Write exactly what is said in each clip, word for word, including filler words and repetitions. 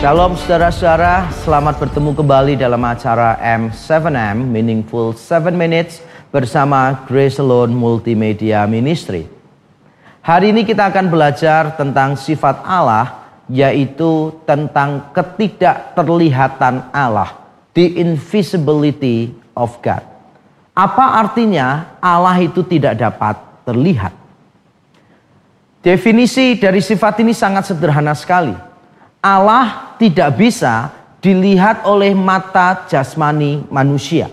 Shalom saudara-saudara, selamat bertemu kembali dalam acara M tujuh M, Meaningful tujuh Minutes bersama Grace Alone Multimedia Ministry. Hari ini kita akan belajar tentang sifat Allah, yaitu tentang ketidakterlihatan Allah, the invisibility of God. Apa artinya Allah itu tidak dapat terlihat? Definisi dari sifat ini sangat sederhana sekali. Allah tidak bisa dilihat oleh mata jasmani manusia.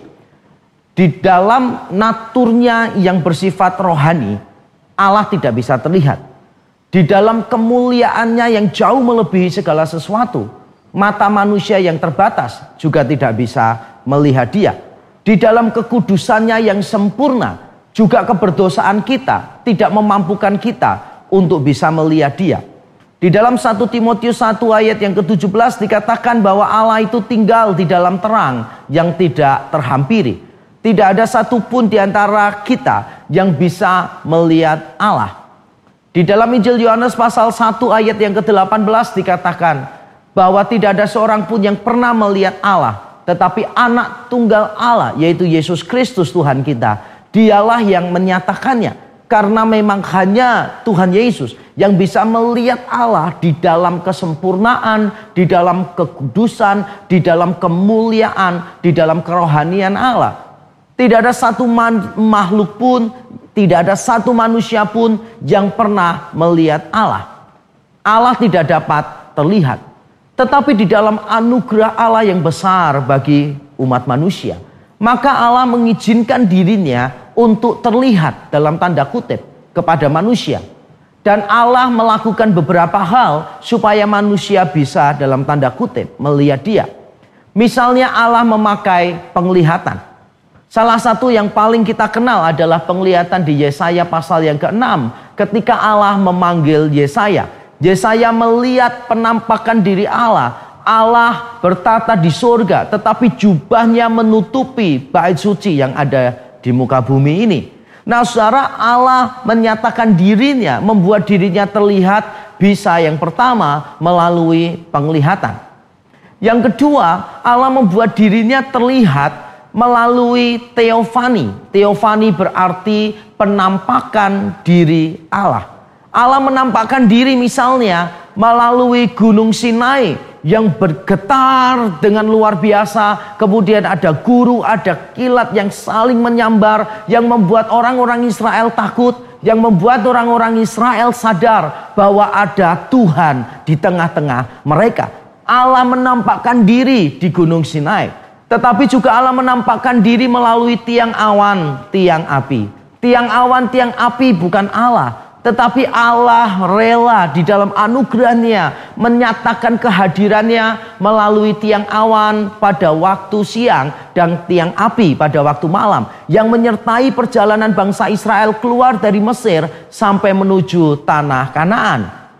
Di dalam naturnya yang bersifat rohani, Allah tidak bisa terlihat. Di dalam kemuliaannya yang jauh melebihi segala sesuatu, mata manusia yang terbatas juga tidak bisa melihat dia. Di dalam kekudusannya yang sempurna, juga keberdosaan kita tidak memampukan kita untuk bisa melihat dia. Di dalam satu Timotius satu ayat yang ke tujuh belas dikatakan bahwa Allah itu tinggal di dalam terang yang tidak terhampiri. Tidak ada satupun di antara kita yang bisa melihat Allah. Di dalam Injil Yohanes pasal satu ayat yang ke delapan belas dikatakan bahwa tidak ada seorang pun yang pernah melihat Allah. Tetapi anak tunggal Allah, yaitu Yesus Kristus Tuhan kita, dialah yang menyatakannya. Karena memang hanya Tuhan Yesus yang bisa melihat Allah di dalam kesempurnaan, di dalam kekudusan, di dalam kemuliaan, di dalam kerohanian Allah. Tidak ada satu makhluk pun, tidak ada satu manusia pun yang pernah melihat Allah. Allah tidak dapat terlihat. Tetapi di dalam anugerah Allah yang besar bagi umat manusia, maka Allah mengizinkan dirinya untuk terlihat dalam tanda kutip kepada manusia. Dan Allah melakukan beberapa hal supaya manusia bisa dalam tanda kutip melihat dia. Misalnya Allah memakai penglihatan. Salah satu yang paling kita kenal adalah penglihatan di Yesaya pasal yang keenam. Ketika Allah memanggil Yesaya. Yesaya melihat penampakan diri Allah. Allah bertata di surga, tetapi jubahnya menutupi bait suci yang ada di muka bumi ini. Nah saudara, Allah menyatakan dirinya, membuat dirinya terlihat bisa yang pertama melalui penglihatan. Yang kedua, Allah membuat dirinya terlihat melalui teofani. Teofani berarti penampakan diri Allah. Allah menampakkan diri misalnya melalui Gunung Sinai yang bergetar dengan luar biasa. Kemudian ada guru, ada kilat yang saling menyambar, yang membuat orang-orang Israel takut, yang membuat orang-orang Israel sadar bahwa ada Tuhan di tengah-tengah mereka. Allah menampakkan diri di Gunung Sinai, tetapi juga Allah menampakkan diri melalui tiang awan, tiang api. Tiang awan, tiang api bukan Allah, tetapi Allah rela di dalam anugerahnya menyatakan kehadirannya melalui tiang awan pada waktu siang dan tiang api pada waktu malam, yang menyertai perjalanan bangsa Israel keluar dari Mesir sampai menuju tanah Kanaan.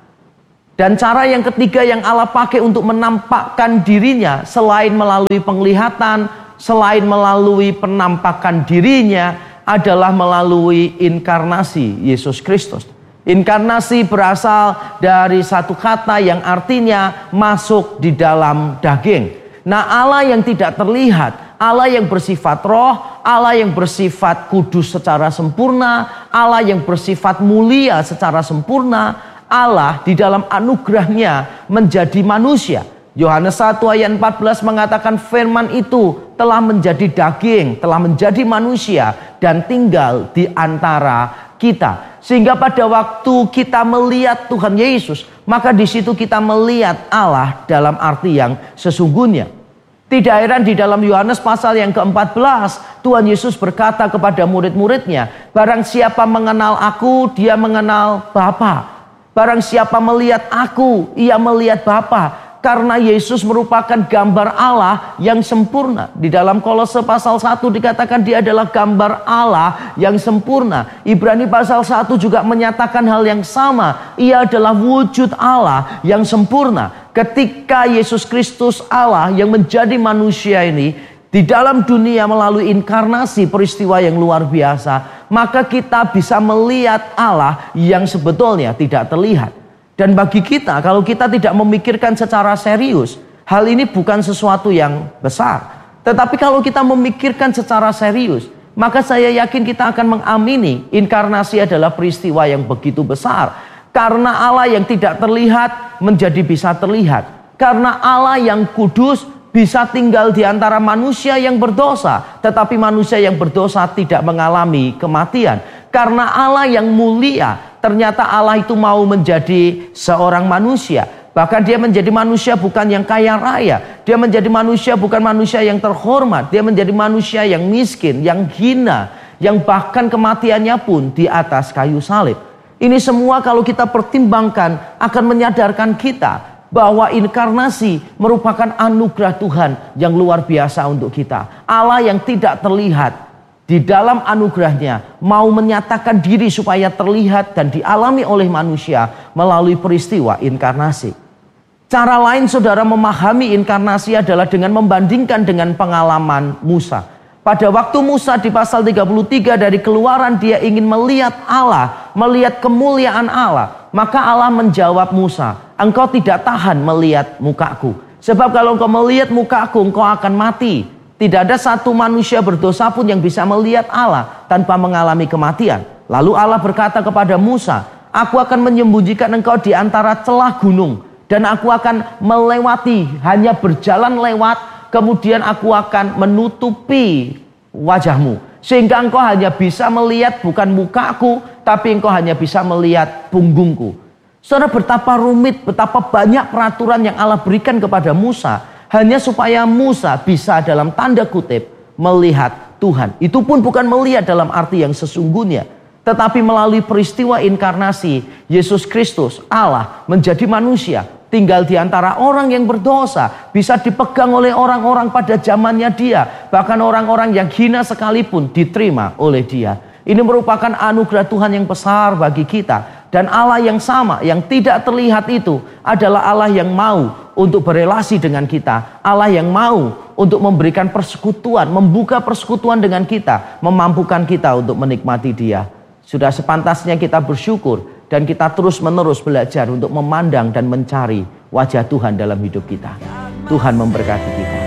Dan cara yang ketiga yang Allah pakai untuk menampakkan dirinya selain melalui penglihatan, selain melalui penampakan dirinya, adalah melalui inkarnasi Yesus Kristus. Inkarnasi berasal dari satu kata yang artinya masuk di dalam daging. Nah, Allah yang tidak terlihat, Allah yang bersifat roh, Allah yang bersifat kudus secara sempurna, Allah yang bersifat mulia secara sempurna, Allah di dalam anugerahnya menjadi manusia. Yohanes satu ayat empat belas mengatakan firman itu telah menjadi daging, telah menjadi manusia dan tinggal di antara kita. Sehingga pada waktu kita melihat Tuhan Yesus, maka di situ kita melihat Allah dalam arti yang sesungguhnya. Tidak heran di dalam Yohanes pasal yang keempat belas, Tuhan Yesus berkata kepada murid-muridnya, barang siapa mengenal aku, dia mengenal Bapa. Barang siapa melihat aku, ia melihat Bapa. Karena Yesus merupakan gambar Allah yang sempurna. Di dalam Kolose pasal satu dikatakan dia adalah gambar Allah yang sempurna. Ibrani pasal satu juga menyatakan hal yang sama. Ia adalah wujud Allah yang sempurna. Ketika Yesus Kristus Allah yang menjadi manusia ini di dalam dunia melalui inkarnasi, peristiwa yang luar biasa, maka kita bisa melihat Allah yang sebetulnya tidak terlihat. Dan bagi kita, kalau kita tidak memikirkan secara serius, hal ini bukan sesuatu yang besar. Tetapi kalau kita memikirkan secara serius, maka saya yakin kita akan mengamini inkarnasi adalah peristiwa yang begitu besar. Karena Allah yang tidak terlihat menjadi bisa terlihat. Karena Allah yang kudus bisa tinggal di antara manusia yang berdosa, tetapi manusia yang berdosa tidak mengalami kematian. Karena Allah yang mulia, ternyata Allah itu mau menjadi seorang manusia. Bahkan dia menjadi manusia bukan yang kaya raya. Dia menjadi manusia bukan manusia yang terhormat. Dia menjadi manusia yang miskin, yang hina, yang bahkan kematiannya pun di atas kayu salib. Ini semua kalau kita pertimbangkan akan menyadarkan kita bahwa inkarnasi merupakan anugerah Tuhan yang luar biasa untuk kita. Allah yang tidak terlihat di dalam anugerahnya mau menyatakan diri supaya terlihat dan dialami oleh manusia melalui peristiwa inkarnasi. Cara lain saudara memahami inkarnasi adalah dengan membandingkan dengan pengalaman Musa. Pada waktu Musa di pasal tiga puluh tiga dari Keluaran dia ingin melihat Allah, melihat kemuliaan Allah. Maka Allah menjawab Musa, engkau tidak tahan melihat mukaku. Sebab kalau engkau melihat mukaku, engkau akan mati. Tidak ada satu manusia berdosa pun yang bisa melihat Allah tanpa mengalami kematian. Lalu Allah berkata kepada Musa, aku akan menyembunyikan engkau di antara celah gunung. Dan aku akan melewati, hanya berjalan lewat, kemudian aku akan menutupi wajahmu. Sehingga engkau hanya bisa melihat bukan mukaku, tapi engkau hanya bisa melihat punggungku. Saudara, betapa rumit, betapa banyak peraturan yang Allah berikan kepada Musa, hanya supaya Musa bisa dalam tanda kutip melihat Tuhan. Itu pun bukan melihat dalam arti yang sesungguhnya, tetapi melalui peristiwa inkarnasi, Yesus Kristus, Allah menjadi manusia, tinggal di antara orang yang berdosa, bisa dipegang oleh orang-orang pada zamannya dia, bahkan orang-orang yang hina sekalipun diterima oleh dia. Ini merupakan anugerah Tuhan yang besar bagi kita. Dan Allah yang sama, yang tidak terlihat itu adalah Allah yang mau untuk berelasi dengan kita. Allah yang mau untuk memberikan persekutuan, membuka persekutuan dengan kita, memampukan kita untuk menikmati Dia. Sudah sepantasnya kita bersyukur dan kita terus-menerus belajar untuk memandang dan mencari wajah Tuhan dalam hidup kita. Tuhan memberkati kita.